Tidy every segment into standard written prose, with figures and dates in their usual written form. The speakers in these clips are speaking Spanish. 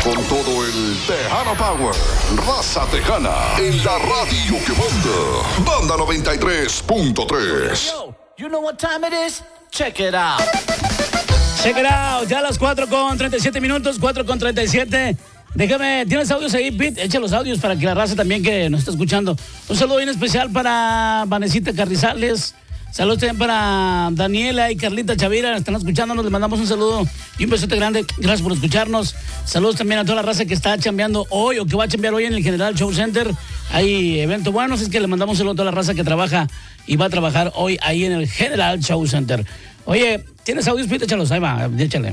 con todo el Tejano Power. Raza Tejana en la radio que manda. Banda 93.3. Yo, you know what time it is? Check it out. Check it out. Ya a las 4:37 minutos, 4:37. Déjame, ¿tienes audios ahí, Pete? Echa los audios para que la raza también que nos está escuchando. Un saludo bien especial para Vanesita Carrizales. Saludos también para Daniela y Carlita Chavira, están escuchándonos, les mandamos un saludo y un besote grande, gracias por escucharnos. Saludos también a toda la raza que está chambeando hoy o que va a chambear hoy en el General Show Center. Hay evento bueno, así es que le mandamos un saludo a toda la raza que trabaja y va a trabajar hoy ahí en el General Show Center. Oye, ¿tienes audios, Pete? Échalos, ahí va, échale.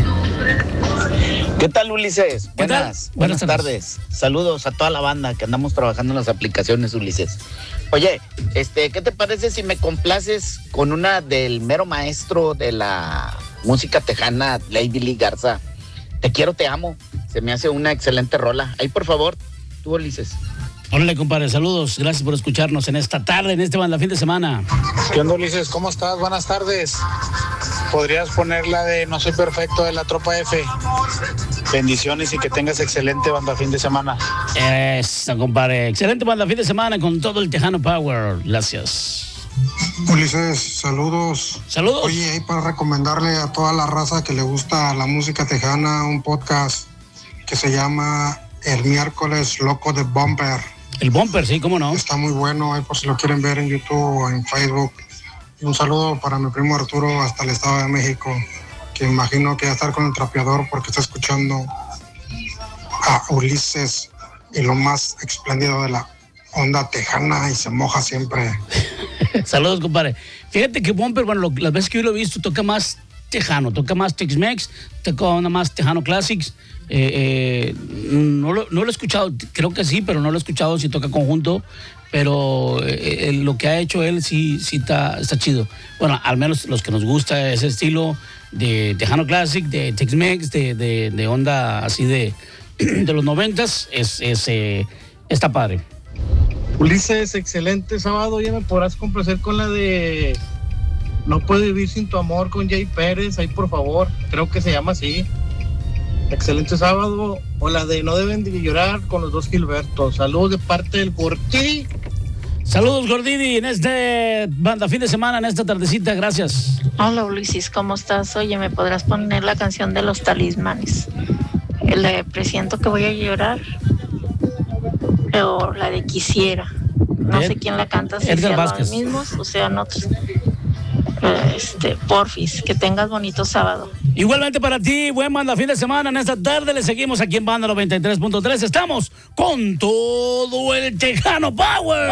¿Qué tal, Ulises? ¿Qué tal? Buenas tardes. Saludos a toda la banda que andamos trabajando en las aplicaciones, Ulises. Oye, ¿qué te parece si me complaces con una del mero maestro de la música tejana, Lady Lee Garza? Te quiero, te amo. Se me hace una excelente rola. Ahí, por favor, tú, Ulises. Órale, compadre, saludos. Gracias por escucharnos en esta tarde, en este banda fin de semana. ¿Qué onda, Ulises? ¿Cómo estás? Buenas tardes. ¿Podrías poner la de No Soy Perfecto de la Tropa F? Bendiciones y que tengas excelente banda fin de semana. Eso, compadre. Excelente banda fin de semana con todo el Tejano Power. Gracias. Ulises, saludos. Saludos. Oye, ahí para recomendarle a toda la raza que le gusta la música tejana un podcast que se llama El Miércoles Loco de Bumper. El Bumper, sí, cómo no. Está muy bueno, ahí por si lo quieren ver en YouTube o en Facebook. Y un saludo para mi primo Arturo hasta el Estado de México, que imagino que va a estar con el trapeador porque está escuchando a Ulises y lo más espléndido de la onda tejana y se moja siempre. Saludos, compadre. Fíjate que Bumper, bueno, las veces que yo lo he visto, toca más tejano, toca más Tex-Mex, toca onda más Tejano Classics. No lo he escuchado, creo que sí, pero no lo he escuchado si toca conjunto. Pero lo que ha hecho él sí está chido. Bueno, al menos los que nos gusta ese estilo de Tejano Classic, de Tex-Mex, de onda así de los 90s, está padre. Ulises, excelente sábado. Ya me podrás complacer con la de No Puedo Vivir Sin Tu Amor con Jay Pérez, ahí por favor, creo que se llama así. Excelente sábado. O la de No Deben de Llorar con los dos Gilbertos. Saludos de parte del Gordidi. Saludos, Gordidi, en este banda fin de semana, en esta tardecita, gracias. Hola, Ulises, ¿cómo estás? Oye, ¿me podrás poner la canción de Los Talismanes? La de Presiento que voy a llorar. O la de Quisiera. No sé quién la canta, si Edgar sean Vázquez. los mismos o sean otros. Porfis, que tengas bonito sábado. Igualmente para ti, buen banda fin de semana. En esta tarde le seguimos aquí en Banda 93.3. Estamos con todo el Tejano Power.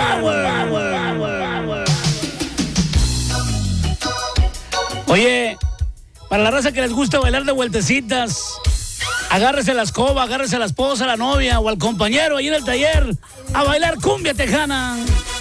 Oye, para la raza que les gusta bailar de vueltecitas, agárrese la escoba, agárrese a la esposa, a la novia o al compañero ahí en el taller a bailar cumbia tejana.